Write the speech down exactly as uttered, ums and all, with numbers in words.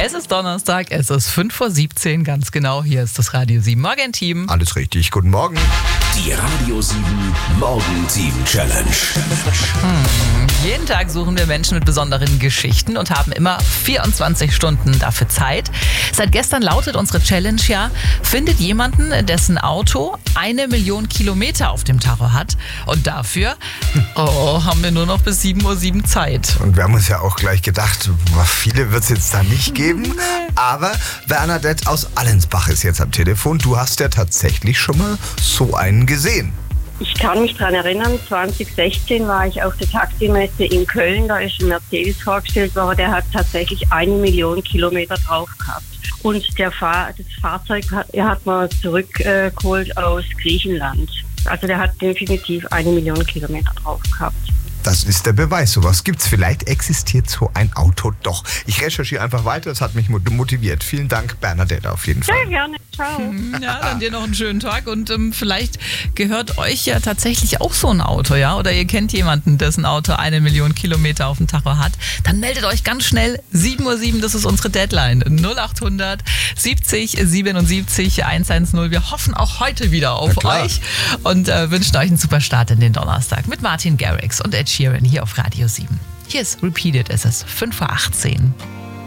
Es ist Donnerstag, es ist fünf vor siebzehn, ganz genau. Hier ist das Radio sieben Morgenteam. Alles richtig, guten Morgen. Die Radio sieben Morgenteam Challenge. Hm. Jeden Tag suchen wir Menschen mit besonderen Geschichten und haben immer vierundzwanzig Stunden dafür Zeit. Seit gestern lautet unsere Challenge ja, findet jemanden, dessen Auto eine Million Kilometer auf dem Tacho hat. Und dafür oh, haben wir nur noch bis sieben Uhr sieben Zeit. Und wir haben uns ja auch gleich gedacht, viele wird es jetzt da nicht geben. Aber Bernadette aus Allensbach ist jetzt am Telefon. Du hast ja tatsächlich schon mal so einen gesehen. Ich kann mich daran erinnern, zwanzig sechzehn war ich auf der Taximesse in Köln. Da ist ein Mercedes vorgestellt worden, der hat tatsächlich eine Million Kilometer drauf gehabt. Und der Fahr- das Fahrzeug hat, er hat man zurückgeholt äh, aus Griechenland. Also der hat definitiv eine Million Kilometer drauf gehabt. Das ist der Beweis. Sowas gibt's. Vielleicht existiert so ein Auto doch. Ich recherchiere einfach weiter. Das hat mich motiviert. Vielen Dank, Bernadette, auf jeden Fall. Sehr gerne. Ciao. Ja, dann dir noch einen schönen Tag. Und ähm, vielleicht gehört euch ja tatsächlich auch so ein Auto, ja? Oder ihr kennt jemanden, dessen Auto eine Million Kilometer auf dem Tacho hat. Dann meldet euch ganz schnell. sieben Uhr sieben, das ist unsere Deadline. null achthundert siebzig siebenundsiebzig hundertzehn. Wir hoffen auch heute wieder auf euch und äh, wünschen euch einen super Start in den Donnerstag mit Martin Garrix und Ed Sheeran hier auf Radio sieben. Hier ist Repeated, es ist fünf vor achtzehn.